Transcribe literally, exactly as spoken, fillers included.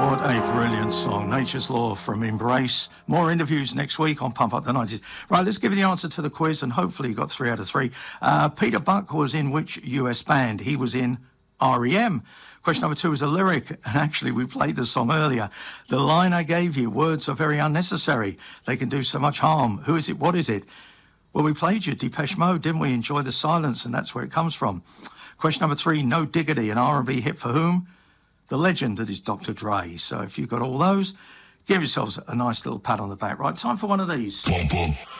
What a brilliant song. Nature's Law from Embrace. More interviews next week on Pump Up the nineties. Right, let's give you the answer to the quiz, and hopefully you got three out of three. Uh, Peter Buck was in which U S band? He was in R E M. Question number two is a lyric, and actually we played the song earlier. The line I gave you, words are very unnecessary. They can do so much harm. Who is it? What is it? Well, we played you Depeche Mode, didn't we? Enjoy the silence, and that's where it comes from. Question number three, No Diggity, an R and B hit for whom? The legend that is Doctor Dre. So if you've got all those, give yourselves a nice little pat on the back. Right, time for one of these. Boom, boom.